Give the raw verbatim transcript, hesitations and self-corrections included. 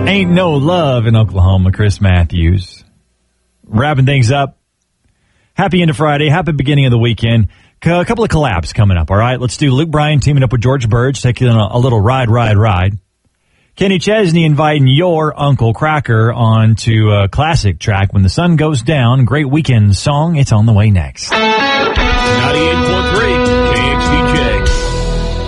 Ain't No Love in Oklahoma, Chris Matthews. Wrapping things up. Happy end of Friday. Happy beginning of the weekend. A couple of collabs coming up, all right? Let's do Luke Bryan teaming up with George Burge, taking on a, a little ride, ride, ride. Kenny Chesney inviting your Uncle Cracker on to a classic track, When the Sun Goes Down. Great weekend song. It's on the way next. ninety-eight point three